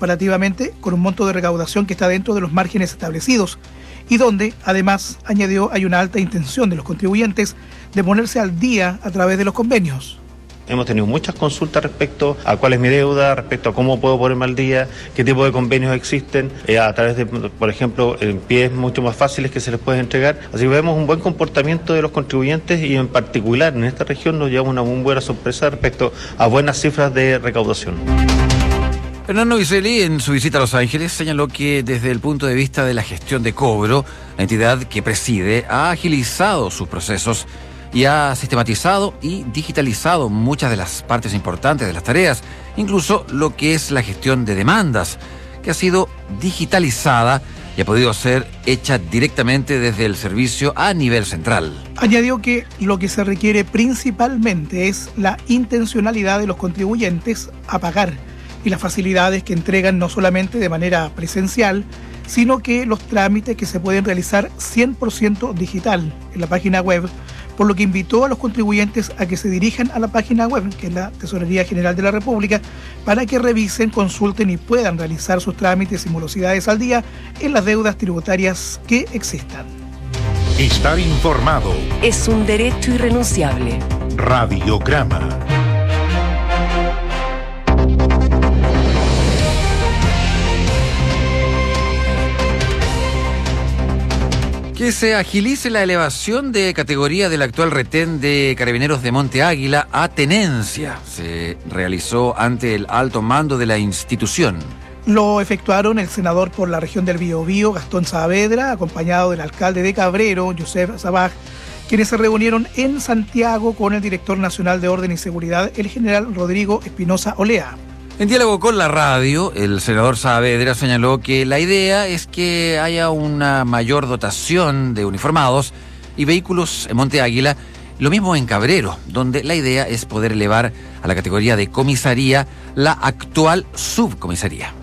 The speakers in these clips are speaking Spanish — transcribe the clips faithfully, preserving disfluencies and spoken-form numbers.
comparativamente con un monto de recaudación que está dentro de los márgenes establecidos y donde, además, añadió, hay una alta intención de los contribuyentes de ponerse al día a través de los convenios. Hemos tenido muchas consultas respecto a cuál es mi deuda, respecto a cómo puedo ponerme al día, qué tipo de convenios existen, eh, a través de, por ejemplo, en pies mucho más fáciles que se les puede entregar. Así que vemos un buen comportamiento de los contribuyentes y en particular en esta región nos lleva una muy buena sorpresa respecto a buenas cifras de recaudación. Fernando Vicelli, en su visita a Los Ángeles, señaló que desde el punto de vista de la gestión de cobro, la entidad que preside ha agilizado sus procesos y ha sistematizado y digitalizado muchas de las partes importantes de las tareas, incluso lo que es la gestión de demandas, que ha sido digitalizada y ha podido ser hecha directamente desde el servicio a nivel central. Añadió que lo que se requiere principalmente es la intencionalidad de los contribuyentes a pagar y las facilidades que entregan no solamente de manera presencial, sino que los trámites que se pueden realizar cien por ciento digital en la página web, por lo que invitó a los contribuyentes a que se dirijan a la página web, que es la Tesorería General de la República, para que revisen, consulten y puedan realizar sus trámites y morosidades al día en las deudas tributarias que existan. Estar informado es un derecho irrenunciable. Radiograma. Que se agilice la elevación de categoría del actual retén de Carabineros de Monte Águila a tenencia. Se realizó ante el alto mando de la institución. Lo efectuaron el senador por la región del Biobío, Gastón Saavedra, acompañado del alcalde de Cabrero, Joseph Sabaj, quienes se reunieron en Santiago con el director nacional de Orden y Seguridad, el general Rodrigo Espinosa Olea. En diálogo con la radio, el senador Saavedra señaló que la idea es que haya una mayor dotación de uniformados y vehículos en Monte Águila, lo mismo en Cabrero, donde la idea es poder elevar a la categoría de comisaría la actual subcomisaría.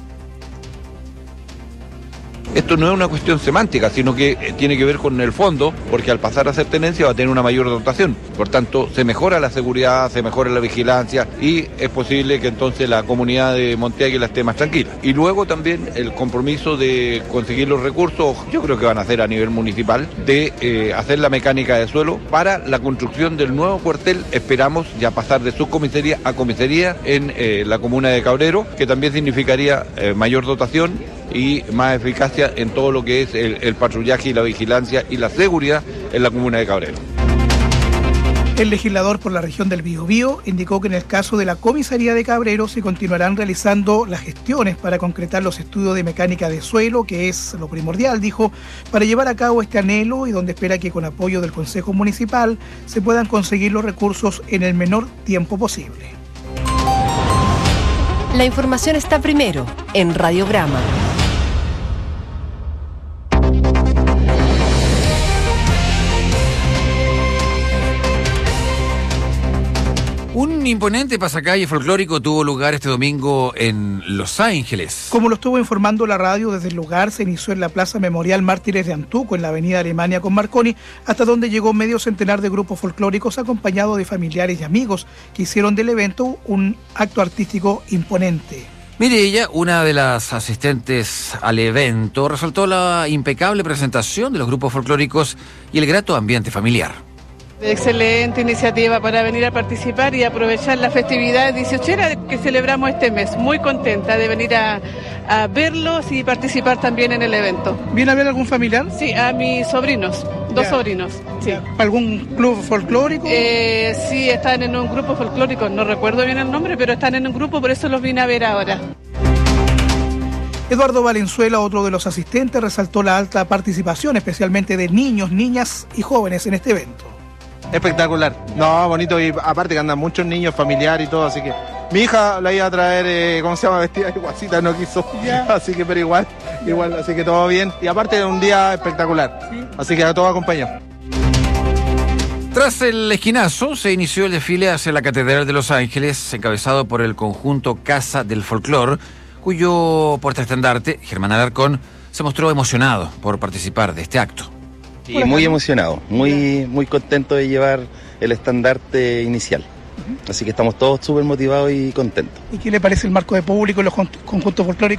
Esto no es una cuestión semántica, sino que tiene que ver con el fondo, porque al pasar a ser tenencia va a tener una mayor dotación. Por tanto, se mejora la seguridad, se mejora la vigilancia y es posible que entonces la comunidad de Monte Águila esté más tranquila. Y luego también el compromiso de conseguir los recursos, yo creo que van a hacer a nivel municipal, de eh, hacer la mecánica de suelo para la construcción del nuevo cuartel. Esperamos ya pasar de subcomisaría a comisaría en eh, la comuna de Cabrero, que también significaría eh, mayor dotación y más eficacia en todo lo que es el, el patrullaje y la vigilancia y la seguridad en la comuna de Cabrero. El legislador por la región del Biobío indicó que en el caso de la comisaría de Cabrero se continuarán realizando las gestiones para concretar los estudios de mecánica de suelo, que es lo primordial, dijo, para llevar a cabo este anhelo y donde espera que con apoyo del Consejo Municipal se puedan conseguir los recursos en el menor tiempo posible. La información está primero en Radiograma. Un imponente pasacalle folclórico tuvo lugar este domingo en Los Ángeles. Como lo estuvo informando la radio, desde el lugar se inició en la Plaza Memorial Mártires de Antuco, en la avenida Alemania con Marconi, hasta donde llegó medio centenar de grupos folclóricos acompañados de familiares y amigos que hicieron del evento un acto artístico imponente. Mireya, una de las asistentes al evento, resaltó la impecable presentación de los grupos folclóricos y el grato ambiente familiar. Excelente iniciativa para venir a participar y aprovechar la festividad dieciochera que celebramos este mes. Muy contenta de venir a, a verlos y participar también en el evento. ¿Viene a ver algún familiar? Sí, a mis sobrinos, dos ya. sobrinos. Sí. ¿Algún club folclórico? Eh, sí, están en un grupo folclórico, no recuerdo bien el nombre, pero están en un grupo, por eso los vine a ver ahora. Eduardo Valenzuela, otro de los asistentes, resaltó la alta participación, especialmente de niños, niñas y jóvenes en este evento. Espectacular, no, bonito, y aparte que andan muchos niños, familiares y todo, así que mi hija la iba a traer, eh, ¿cómo se llama? Vestida de guasita, no quiso, yeah. Así que pero igual, igual, así que todo bien, y aparte de un día espectacular, sí. Así que a todos acompañados. Tras el esquinazo, se inició el desfile hacia la Catedral de Los Ángeles, encabezado por el conjunto Casa del Folclor, cuyo portaestandarte, Germán Alarcón, se mostró emocionado por participar de este acto. Sí, muy emocionado, muy, muy contento de llevar el estandarte inicial. Uh-huh. Así que estamos todos súper motivados y contentos. ¿Y qué le parece el marco de público en los conjuntos folclóricos?